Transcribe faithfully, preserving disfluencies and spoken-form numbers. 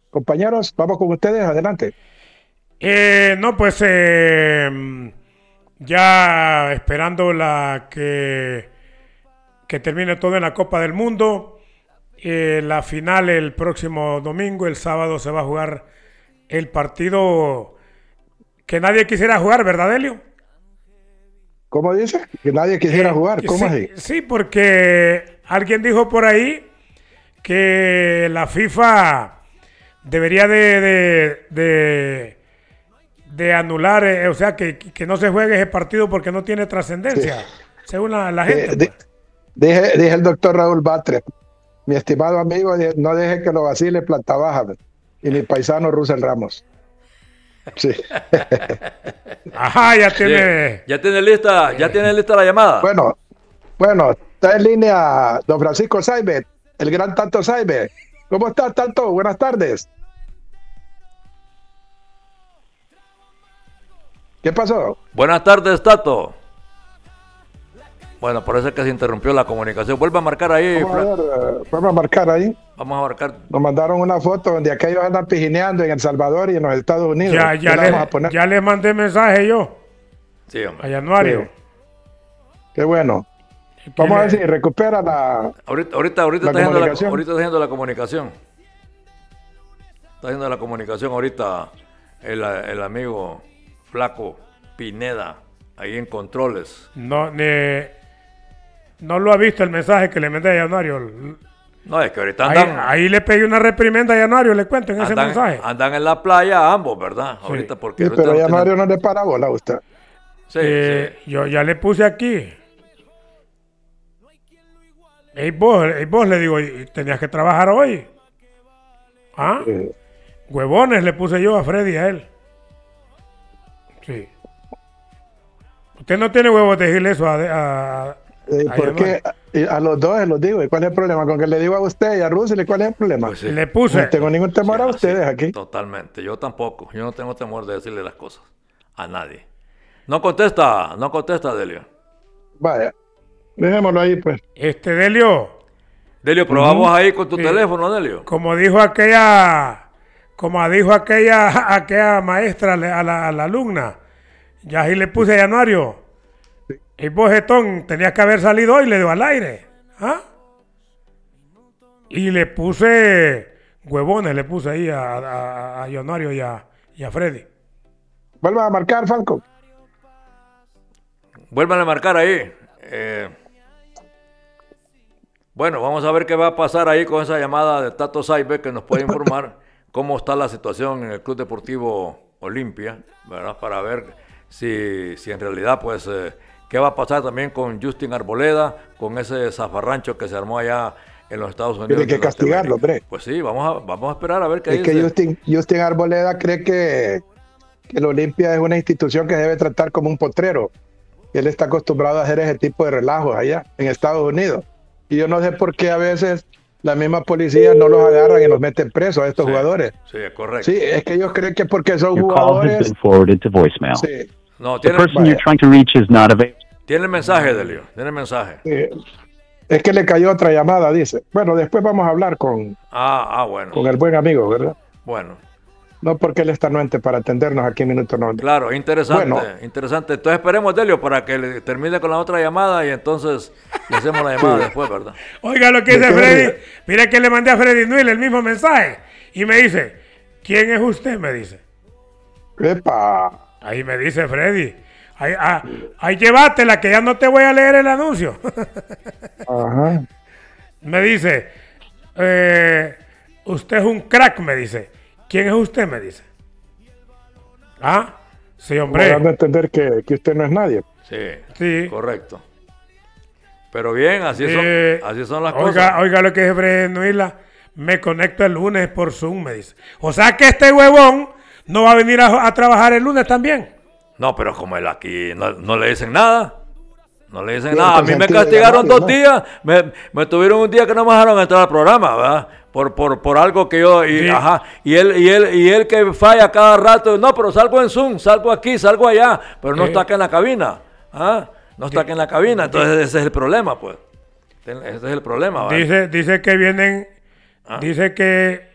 Compañeros, vamos con ustedes, adelante. Eh, no, pues eh, ya esperando la que, que termine todo en la Copa del Mundo. Eh, la final el próximo domingo, el sábado se va a jugar el partido que nadie quisiera jugar, ¿verdad, Helio? ¿Cómo dice? Que nadie quisiera Eh, jugar, ¿cómo sí, así? sí, porque alguien dijo por ahí que la FIFA debería de, de, de, de anular, eh, o sea, que, que no se juegue ese partido porque no tiene Sí. trascendencia, según la, la Eh, gente, di- pues. dije, dije el doctor Raúl Batres, mi estimado amigo, di- no deje que lo vacile planta baja, pues, y mi paisano Russell Ramos. Sí. Ajá, ya Sí, tiene. ya tiene lista, ya tiene lista la llamada. Bueno, bueno, está en línea don Francisco Saibet, el gran Tanto Saibet. ¿Cómo estás, Tanto? Buenas tardes. ¿Qué pasó? Buenas tardes, Tato. Bueno, parece que se interrumpió la comunicación. Vuelve a marcar ahí, Vamos a Fla- ver, eh, vamos a marcar ahí. Vamos a marcar. Nos mandaron una foto donde aquellos andan pijineando en El Salvador y en los Estados Unidos. Ya, ¿Qué ya, le vamos a le, poner? ya le mandé mensaje yo Sí, a hombre. Januario. Sí. Qué bueno. Que Vamos a ver le- si recupera la... Ahorita, ahorita, ahorita, La está haciendo la, comunicación. ahorita está haciendo la comunicación. Está haciendo la comunicación ahorita el, el amigo Flaco Pineda, ahí en controles. no, ni- no lo ha visto el mensaje que le mandé a Januario. No, es que ahorita Ahí, andan, ahí le pegué una reprimenda a Januario, le cuento en ese andan, mensaje. andan en la playa ambos, ¿verdad? Ahorita porque Sí, ahorita pero no ya tienen- Mario no le para bola a usted. Sí, Eh, sí. Yo ya le puse aquí. Ey vos, ey vos, le digo, "Y- tenías que trabajar hoy. ¿Ah? Eh, Huevones le puse yo a Freddy a él. Sí. Usted no tiene huevos de decirle eso a... a, eh, a ¿Por qué? Y a los dos se los digo. ¿Y cuál es el problema? Con que le digo a usted y a Russell, ¿cuál es el problema? Pues sí. Le puse. No tengo ningún temor Sí, a así, ustedes aquí. Totalmente, yo tampoco. Yo no tengo temor de decirle las cosas a nadie. No contesta, no contesta, Delio. Vaya, dejémoslo ahí, pues. Este Delio, Delio, probamos ahí con tu Sí. teléfono, Delio. como dijo aquella... Como dijo aquella, aquella maestra le- a la, a la alumna, ya ahí le puse a Januario. Y vos, Getón, tenías que haber salido hoy, le dio al aire. ¿Ah? Y le puse huevones, le puse ahí a, a, a Januario y a, y a Freddy. Vuelva a marcar, Falco. Vuelvan a marcar ahí. Eh, bueno, vamos a ver qué va a pasar ahí con esa llamada de Tato Saibe que nos puede informar cómo está la situación en el Club Deportivo Olimpia, ¿verdad? Para ver si, si en realidad, pues, eh, qué va a pasar también con Justin Arboleda, con ese zafarrancho que se armó allá en los Estados Unidos. Tiene que de castigarlo, Norteamérica. hombre. Pues sí, vamos a, vamos a esperar a ver qué Es que dice. Justin, Justin Arboleda cree que, que el Olimpia es una institución que debe tratar como un potrero. Él está acostumbrado a hacer ese tipo de relajos allá en Estados Unidos. Y yo no sé por qué a veces la misma policía no los agarran y los meten presos a estos Sí, jugadores. Sí, es correcto. Sí, es que ellos creen que porque son Your call has jugadores... been forwarded to voicemail. Sí, No, The tiene, person Vaya. you're trying to reach is not available. tiene el mensaje, Delio. Tiene el mensaje. sí. Es que le cayó otra llamada, dice. Bueno, después vamos a hablar con, Ah, ah, bueno. con el buen amigo, ¿verdad? Bueno. No porque él está anuente para atendernos aquí en Minuto noventa. Claro, interesante, Bueno. interesante. Entonces esperemos, Delio, para que le termine con la otra llamada y entonces le hacemos la llamada después, ¿verdad? Oiga lo que ¿De dice qué Freddy. ríe? Mira que le mandé a Freddy Nuil el mismo mensaje. Y me dice, ¿quién es usted? Me dice. ¡Epa! Ahí me dice Freddy. Ahí, ah, ahí llévatela, que ya no te voy a leer el anuncio. Ajá. Me dice, eh, usted es un crack, me dice. ¿Quién es usted? Me dice. Ah, sí, Como hombre. dando a entender que, que usted no es nadie. Sí, Sí. correcto. Pero bien, así son, Eh, así son las oiga, cosas. oiga lo que dice Freddy Nuila. Me conecto el lunes por Zoom, me dice. O sea que este huevón no va a venir a, a trabajar el lunes también. No, pero como él aquí no, no le dicen nada. No le dicen Sí, nada. A mí me consentido de castigaron Mario, dos ¿no? días. Me, me tuvieron un día que no me dejaron entrar al programa, ¿verdad? Por, por, por algo que yo. Y, Sí. ajá, y él, y él, y él que falla cada rato. No, pero salgo en Zoom, salgo aquí, salgo allá. Pero no Sí. está acá en la cabina. ¿Ah? No está acá en la cabina. Entonces ese es el problema, pues. Ese es el problema, ¿vale? Dice, dice que vienen, Ah. dice que